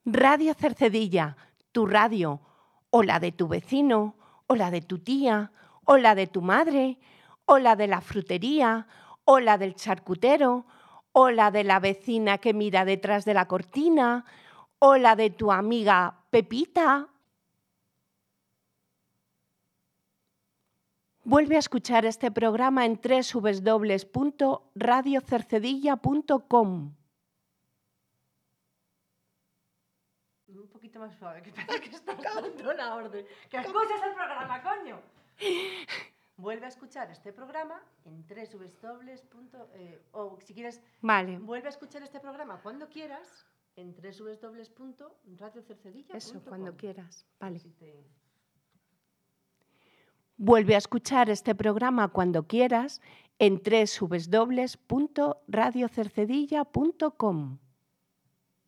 Radio Cercedilla, tu radio, o la de tu vecino, o la de tu tía, o la de tu madre, o la de la frutería, o la del charcutero, o la de la vecina que mira detrás de la cortina, o la de tu amiga Pepita. Vuelve a escuchar este programa en www.radiocercedilla.com. Un poquito más suave, que parece que estás dando la orden. ¡Que escuches el programa, coño! Vuelve a escuchar este programa en o si quieres, Vale. vuelve a escuchar este programa cuando quieras en www.radiocercedilla.com. Eso, cuando quieras. Vale. Si te... Vuelve a escuchar este programa cuando quieras en www.radiocercedilla.com.